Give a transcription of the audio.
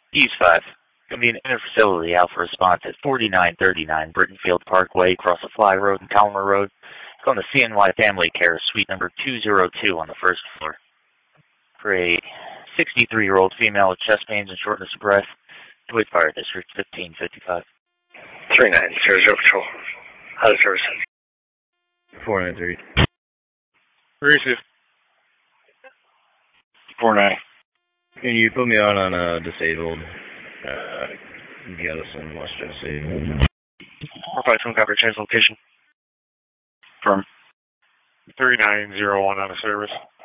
East 5. Convenient interfacility Alpha response at 4939 Brittonfield Parkway, across the Fly Road and Calmer Road. Go on the CNY Family Care, suite number 202 on the first floor. For a 63-year-old female with chest pains and shortness of breath, Dwight Fire District 1555. 3900 Patrol. How the services? 493. Receive. 49. Can you put me on a disabled? Gaddison, West Tennessee. 452 copy, change location. Firm. 3901 on the service.